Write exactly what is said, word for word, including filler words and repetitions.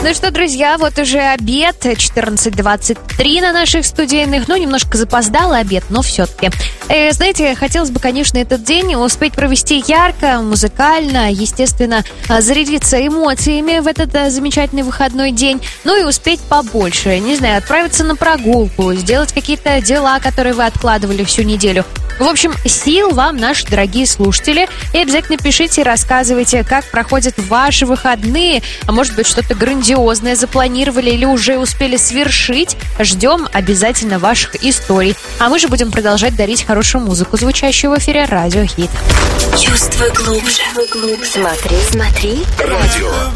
Ну что, друзья, вот уже обед, четырнадцать двадцать три на наших студийных. Ну, немножко запоздало обед, но все-таки. Э, знаете, хотелось бы, конечно, этот день успеть провести ярко, музыкально, естественно, зарядиться эмоциями в этот а, замечательный выходной день. Ну и успеть побольше. Не знаю, отправиться на прогулку, сделать какие-то дела, которые вы откладывали всю неделю. В общем, сил вам, наши дорогие слушатели. И обязательно пишите и рассказывайте, как проходят ваши выходные. А может быть, что-то грандиозное запланировали или уже успели свершить. Ждем обязательно ваших историй. А мы же будем продолжать дарить хорошую музыку, звучащую в эфире Радио Хит. Чувствуй глубже. Смотри, смотри. Радио